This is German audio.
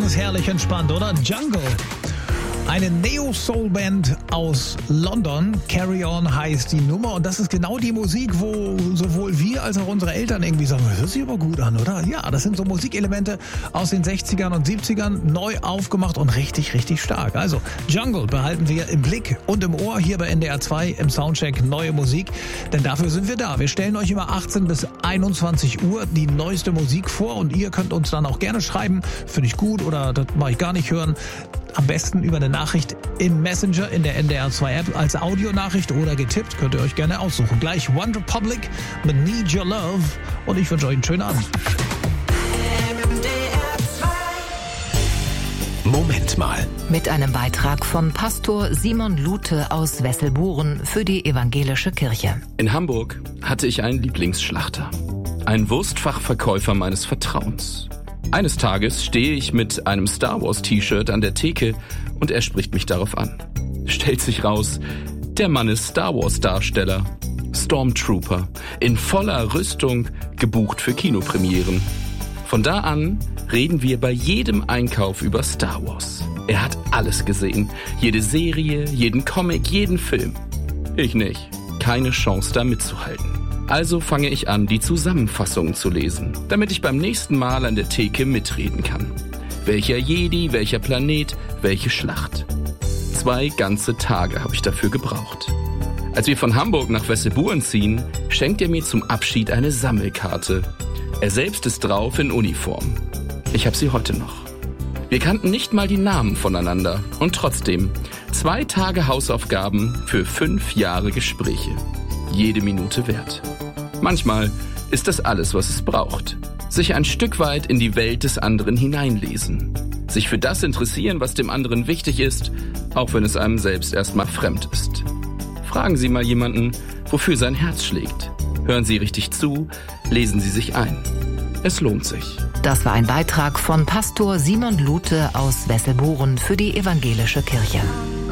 ist herrlich entspannt, oder? Jungle. Eine Neo-Soul-Band aus London. Carry On heißt die Nummer. Und das ist genau die Musik, wo sowohl wir als auch unsere Eltern irgendwie sagen, das hört sich aber gut an, oder? Ja, das sind so Musikelemente aus den 60ern und 70ern, neu aufgemacht und richtig, richtig stark. Also Jungle behalten wir im Blick und im Ohr hier bei NDR 2 im Soundcheck Neue Musik. Denn dafür sind wir da. Wir stellen euch immer 18 bis 21 Uhr die neueste Musik vor. Und ihr könnt uns dann auch gerne schreiben, finde ich gut oder das mache ich gar nicht hören. Am besten über eine Nachricht im Messenger in der NDR 2 App als Audionachricht oder getippt. Könnt ihr euch gerne aussuchen. Gleich One Republic mit Need Your Love. Und ich wünsche euch einen schönen Abend. Moment mal. Mit einem Beitrag von Pastor Simon Lute aus Wesselburen für die Evangelische Kirche. In Hamburg hatte ich einen Lieblingsschlachter. Einen Wurstfachverkäufer meines Vertrauens. Eines Tages stehe ich mit einem Star Wars T-Shirt an der Theke und er spricht mich darauf an. Stellt sich raus, der Mann ist Star Wars Darsteller, Stormtrooper, in voller Rüstung, gebucht für Kinopremieren. Von da an reden wir bei jedem Einkauf über Star Wars. Er hat alles gesehen, jede Serie, jeden Comic, jeden Film. Ich nicht, keine Chance da mitzuhalten. Also fange ich an, die Zusammenfassungen zu lesen, damit ich beim nächsten Mal an der Theke mitreden kann. Welcher Jedi, welcher Planet, welche Schlacht. 2 ganze Tage habe ich dafür gebraucht. Als wir von Hamburg nach Wesselburen ziehen, schenkt er mir zum Abschied eine Sammelkarte. Er selbst ist drauf in Uniform. Ich habe sie heute noch. Wir kannten nicht mal die Namen voneinander und trotzdem 2 Tage Hausaufgaben für 5 Jahre Gespräche. Jede Minute wert. Manchmal ist das alles, was es braucht. Sich ein Stück weit in die Welt des anderen hineinlesen. Sich für das interessieren, was dem anderen wichtig ist, auch wenn es einem selbst erstmal fremd ist. Fragen Sie mal jemanden, wofür sein Herz schlägt. Hören Sie richtig zu, lesen Sie sich ein. Es lohnt sich. Das war ein Beitrag von Pastor Simon Lute aus Wesselburen für die Evangelische Kirche.